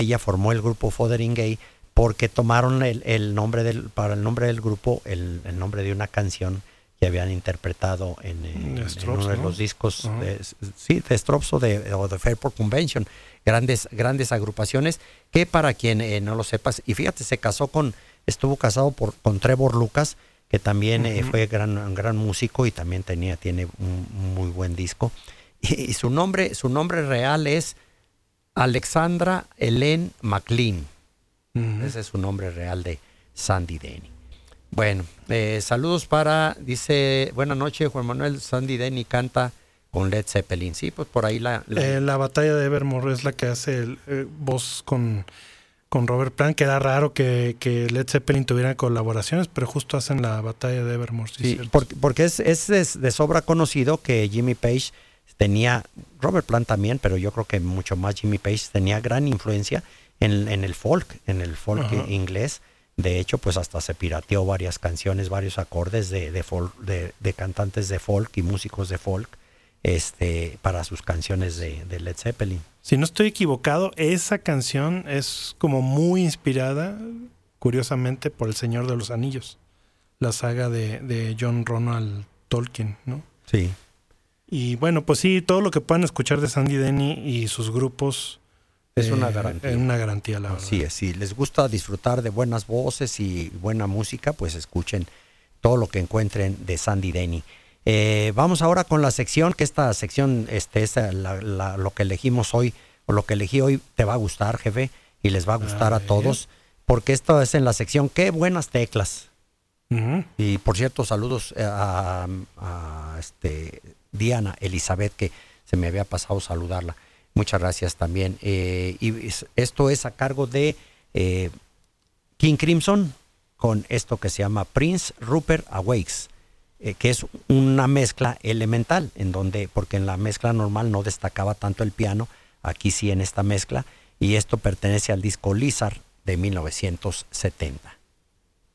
ella formó el grupo Fotheringay porque tomaron para el nombre del grupo el nombre de una canción que habían interpretado en Strokes, uno de ¿no? los discos Ajá. de Strokes o de Fairport Convention, grandes agrupaciones que para quien no lo sepas, y fíjate, estuvo casado con Trevor Lucas, que también fue un gran músico y también tiene un muy buen disco. Y su nombre real es Alexandra Elaine McLean. Ese es su nombre real de Sandy Denny. Bueno, saludos dice, buenas noches, Juan Manuel. Sandy Denny canta con Led Zeppelin. Sí, pues por ahí la batalla de Evermore es la que hace voz con Robert Plant, que era raro que Led Zeppelin tuviera colaboraciones, pero justo hacen la batalla de Evermore. Sí, porque es de sobra conocido que Jimmy Page tenía, Robert Plant también, pero yo creo que mucho más Jimmy Page tenía gran influencia en el folk inglés. De hecho, pues hasta se pirateó varias canciones, varios acordes de folk, de cantantes de folk y músicos de folk para sus canciones de Led Zeppelin. Si no estoy equivocado, esa canción es como muy inspirada, curiosamente, por El Señor de los Anillos, la saga de John Ronald Tolkien, ¿no? Sí. Y bueno, pues sí, todo lo que puedan escuchar de Sandy Denny y sus grupos es una garantía. Es una garantía, la verdad. Así es, si les gusta disfrutar de buenas voces y buena música, pues escuchen todo lo que encuentren de Sandy Denny. Vamos ahora con la sección, que esta sección es lo que elegimos hoy, o lo que elegí hoy te va a gustar, jefe, y les va a gustar a todos, porque esto es en la sección Qué buenas teclas. Y por cierto, saludos a Diana Elizabeth, que se me había pasado saludarla. Muchas gracias también. Y esto es a cargo de King Crimson, con esto que se llama Prince Rupert Awakes, que es una mezcla elemental, porque en la mezcla normal no destacaba tanto el piano, aquí sí en esta mezcla, y esto pertenece al disco Lizard de 1970.